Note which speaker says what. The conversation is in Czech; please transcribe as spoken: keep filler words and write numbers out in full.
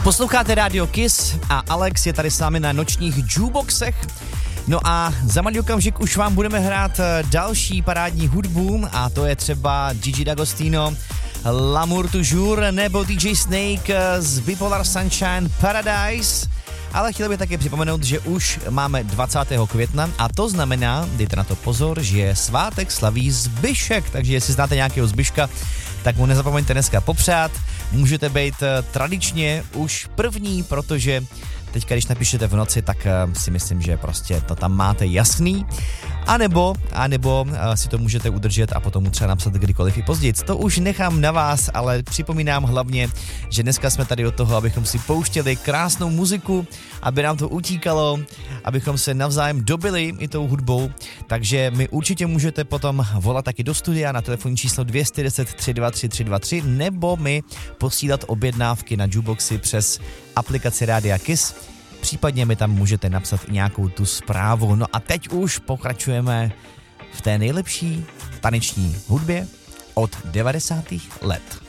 Speaker 1: Posloucháte Radio Kiss a Alex je tady s námi na nočních jukeboxech. No a za malý okamžik už vám budeme hrát další parádní hudbu a to je třeba Gigi D'Agostino, L'amour toujours nebo D J Snake z Bipolar Sunshine Paradise. Ale chtěl bych také připomenout, že už máme dvacátého května a to znamená, dejte na to pozor, že svátek slaví Zbyšek, takže jestli znáte nějakého Zbyška, tak mu nezapomeňte dneska popřát. Můžete být tradičně už první, protože teďka, když napíšete v noci, tak si myslím, že prostě to tam máte jasný. A nebo, a nebo si to můžete udržet a potom třeba napsat kdykoliv i později. To už nechám na vás, ale připomínám hlavně, že dneska jsme tady od toho, abychom si pouštěli krásnou muziku, aby nám to utíkalo, abychom se navzájem dobili i tou hudbou. Takže mi určitě můžete potom volat taky do studia na telefonní číslo dvě jedna nula tři dva tři tři dva tři nebo mi posílat objednávky na jukeboxy přes aplikaci Rádia Kiss. Případně mi tam můžete napsat i nějakou tu zprávu. No a teď už pokračujeme v té nejlepší taneční hudbě od devadesátých let.